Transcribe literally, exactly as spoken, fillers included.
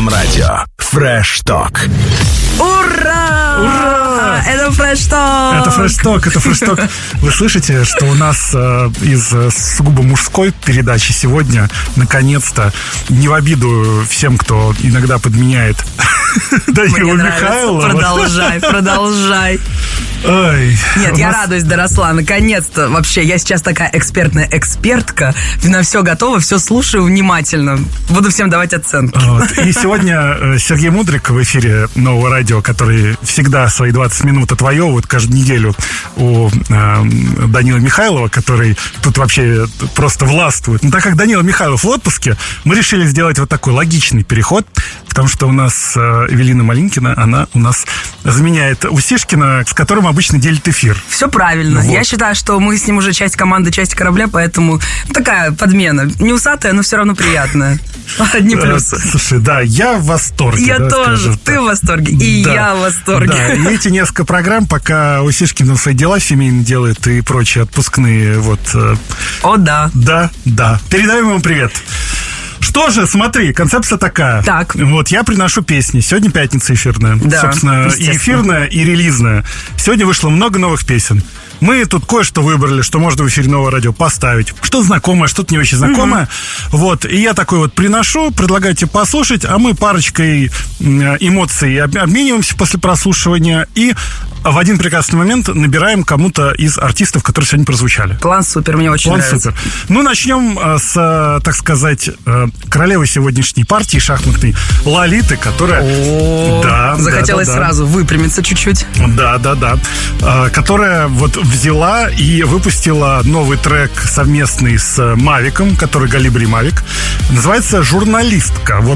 Первом радио. Fresh Talk. Ура! Ура! Это Fresh Talk. Это Fresh Talk, это Fresh Talk. Вы слышите, что у нас э, из э, сугубо мужской передачи сегодня, наконец-то, не в обиду всем, кто иногда подменяет Данила Михайлова. Продолжай, продолжай. Ой, Нет, я нас... радуюсь, доросла, наконец-то. Вообще, я сейчас такая экспертная экспертка. На все готова, все слушаю внимательно. Буду всем давать оценки. Вот. И сегодня Сергей Мудрик в эфире Нового радио, который всегда свои двадцать минут отвоевывает каждую неделю у э, Данила Михайлова, который тут вообще просто властвует. Но так как Данила Михайлов в отпуске, мы решили сделать вот такой логичный переход, потому что у нас э, Эвелина Малинкина, она у нас заменяет Усишкина, с которым обычно делит эфир. Все правильно. Вот. Я считаю, что мы с ним уже часть команды, часть корабля, поэтому такая подмена. Не усатая, но все равно приятная. Одни плюсы. Слушай, да, я в восторге. Я да, тоже. Ты в восторге. И да. я в восторге. Да, и эти несколько программ, пока Усишкин свои дела семейные делает и прочие отпускные, вот. О, да. Да, да. Передаем ему привет. Что же, смотри, концепция такая. Так. Вот, я приношу песни. Сегодня пятница эфирная. Да, собственно, и эфирная, и релизная. Сегодня вышло много новых песен. Мы тут кое-что выбрали, что можно в эфире Нового радио поставить. Что знакомое, что-то не очень знакомое. Mm-hmm. Вот, и я такой вот приношу, предлагаю тебе послушать, а мы парочкой эмоций обмениваемся после прослушивания и в один прекрасный момент набираем кому-то из артистов, которые сегодня прозвучали. План супер, мне очень План нравится. супер. Ну, начнем с, так сказать, королевы сегодняшней партии шахматной Лолиты, которая... О, да, захотелось да, да, сразу выпрямиться чуть-чуть. Да, да, да. Которая вот взяла и выпустила новый трек совместный с Мавиком, который Галибри Мавик. Называется «Журналистка». Вот